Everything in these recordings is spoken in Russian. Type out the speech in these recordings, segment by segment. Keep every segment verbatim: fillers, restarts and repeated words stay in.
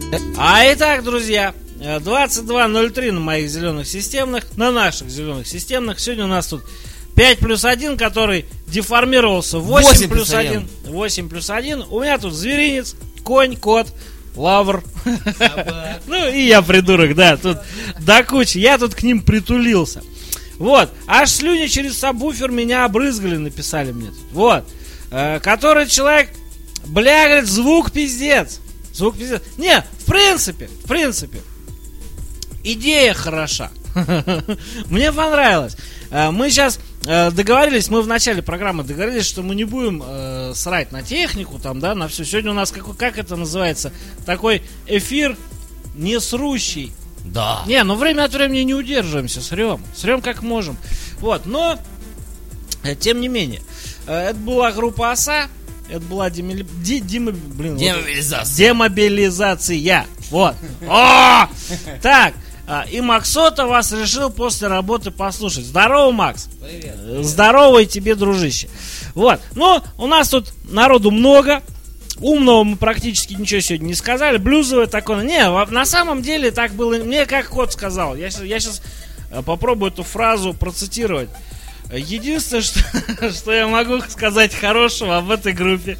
А итак, друзья, двадцать два ноль три на моих зеленых системных, на наших зеленых системных. Сегодня у нас тут пять плюс один, который деформировался в восемь плюс один. восемь плюс один. У меня тут зверинец, конь, кот, лавр. Ну и я придурок, да, тут до кучи. Я тут к ним притулился. Вот, аж слюни через сабвуфер меня обрызгали, написали мне тут. Вот, который человек, бля, говорит, звук пиздец. Звук пиздец. Не, в принципе, в принципе, идея хороша. Мне понравилось. Мы сейчас договорились, мы в начале программы договорились, что мы не будем э, срать на технику, там, да, на все. Сегодня у нас, как, как это называется, такой эфир не срущий. Да. Не, ну время от времени не удерживаемся, срем. Срем как можем. Вот, но, э, тем не менее, э, это была группа ОСА. Это была демили... Ди... Дим... Блин, демобилизация. Вот. Демобилизация. Вот. О! Так. И Максота вас решил после работы послушать. Здорово, Макс. Привет. Здорово и тебе, дружище. Вот. Ну, у нас тут народу много. Умного мы практически ничего сегодня не сказали. Блюзовое такое. Не, на самом деле так было. Мне как кот сказал. Я, я сейчас попробую эту фразу процитировать. Единственное, что, что я могу сказать хорошего об этой группе.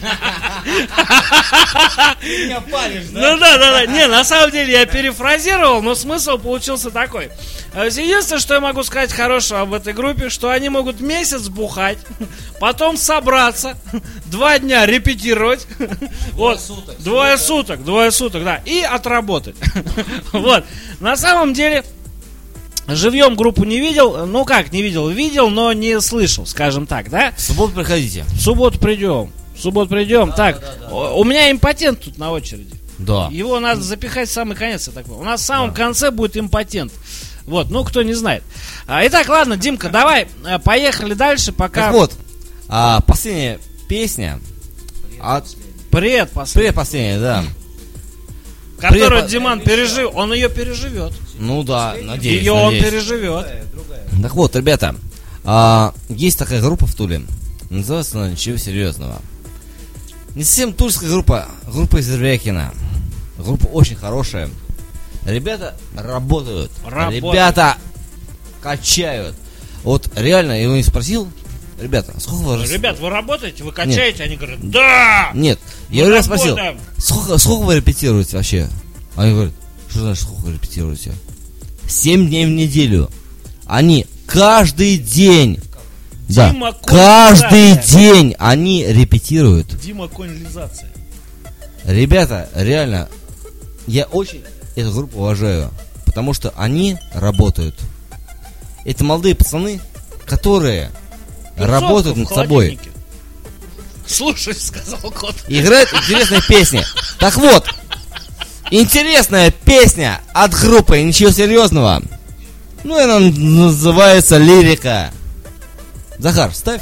Меня палишь, да? Ну да, да, да. Не, на самом деле я перефразировал, но смысл получился такой. Единственное, что я могу сказать хорошего об этой группе, что они могут месяц бухать, потом собраться, два дня репетировать. Двое суток. Двое суток, двое суток, да. И отработать. Вот. На самом деле... Живьем группу не видел, ну как не видел, видел, но не слышал, скажем так, да? В субботу приходите. В субботу придем, в субботу придем. Да, так, да, да, да. У меня импотент тут на очереди. Да. Его надо запихать в самый конец, я так понял. У нас в самом да. конце будет импотент. Вот, ну кто не знает. А, итак, ладно, Димка, давай, поехали дальше, пока... Так вот, а, последняя песня. От... Привет, последняя. Привет, последняя, да. Которую Привет, Диман пережил, он ее переживет. Ну да, надеюсь. Ее надеюсь. он переживет. Так вот, ребята, а, есть такая группа в Туле. Называется она «Ничего серьезного». Не совсем тульская группа, группа из Рвякина. Группа очень хорошая. Ребята работают. Работают. Ребята качают. Вот реально, я его не спросил. Ребята, сколько вы... Ребят, вы работаете, вы качаете? Нет. Они говорят, да! Нет, я его спросил, сколько, сколько вы репетируете вообще? Они говорят, что значит, сколько вы репетируете? Семь дней в неделю. Они каждый день, Дима, да, каждый день они репетируют. Дима, конь-лизация. Ребята, реально, я очень эту группу уважаю, потому что они работают. Это молодые пацаны, которые... работают над собой. Слушай, сказал кот. Играют интересные песни. Так вот, интересная песня от группы «Ничего серьезного». Ну, она называется «Лирика». Захар, ставь.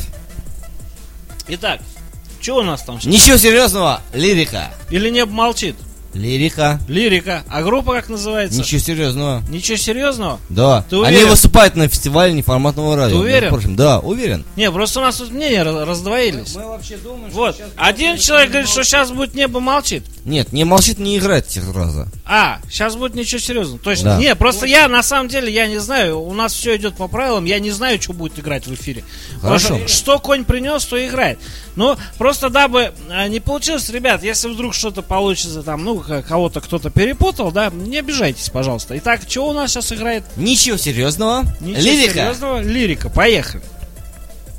Итак, что у нас там сейчас? Ничего серьезного, «Лирика». Или небо молчит? Лирика. Лирика. А группа как называется? Ничего серьезного. Ничего серьезного? Да. Ты Они уверен? выступают на фестивале неформатного радио. Ты уверен? Впрочем, да, уверен. Не, просто у нас тут мнения раздвоились. Мы, мы вообще думаем, вот. что сейчас... Один человек говорит, что сейчас будет небо молчит. Нет, не молчит, не играет тех раза. А, сейчас будет ничего серьезного. Точно. Да. Не, просто Точно. Я, на самом деле, я не знаю. У нас все идет по правилам. Я не знаю, что будет играть в эфире. Хорошо. Потому что, что конь принес, то и играет. Ну, просто дабы а, не получилось, ребят, если вдруг что-то получится, там, ну, кого-то кто-то перепутал, да, не обижайтесь, пожалуйста. Итак, что у нас сейчас играет? Ничего серьезного. Ничего Лирика. серьезного. Лирика. Поехали.